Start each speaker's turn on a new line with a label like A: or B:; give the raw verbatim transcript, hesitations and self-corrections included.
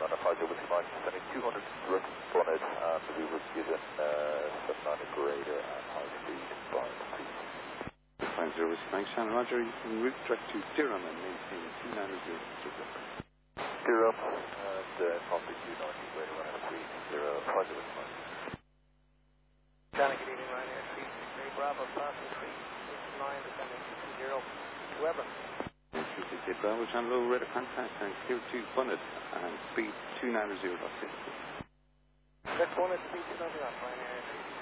A: on a five zero one, sending two hundred direct bonnet, and we were given uh, seven nine grader at high speed by speed.
B: five zero nine, Shannon Roger, you can route direct to Durham and maintain two nine zero.
A: Durham, and uh, Foster two ninety grader on speed zero five zero one.
C: Shannon, good evening, Ryanair three three Bravo, Foster three six nine, descending two zero, Weber.
B: Two Bravo, Channel Low, radar contact, and clear to bonnet, and speed two nine zero.
C: Next one is speed two ninety, Ryanair three